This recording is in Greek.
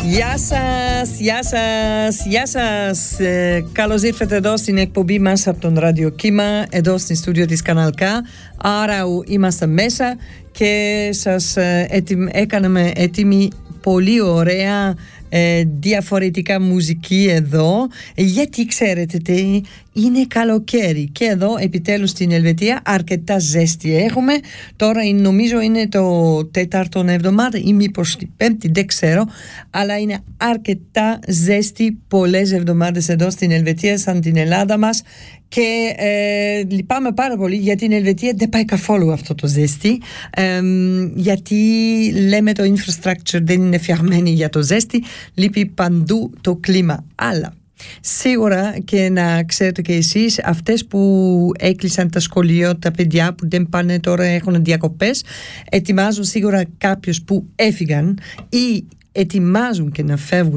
Γεια σας, γεια σας, γεια σας. Καλώς ήρθατε εδώ στην εκπομπή μας από τον Ραδιοκύμα, εδώ στην στούντιο της Κανάλ K. Άρα είμαστε μέσα και σας έκαναμε έτοιμη πολύ ωραία διαφορετικά μουσική εδώ, γιατί ξέρετε τι, είναι καλοκαίρι και εδώ επιτέλους στην Ελβετία αρκετά ζέστη έχουμε. Τώρα νομίζω είναι το τέταρτο εβδομάδα ή μήπως την πέμπτη, δεν ξέρω, αλλά είναι αρκετά ζέστη πολλές εβδομάδες εδώ στην Ελβετία σαν την Ελλάδα μας. Και λυπάμαι πάρα πολύ γιατί την Ελβετία δεν πάει καθόλου αυτό το ζέστη, γιατί λέμε το infrastructure δεν είναι φτιαγμένη για το ζέστη, λείπει παντού το κλίμα. Αλλά σίγουρα και να ξέρετε και εσείς, αυτές που έκλεισαν τα σχολεία, τα παιδιά που δεν πάνε τώρα, έχουν διακοπές, ετοιμάζουν σίγουρα κάποιους που έφυγαν ή ετοιμάζουν και να φεύγουν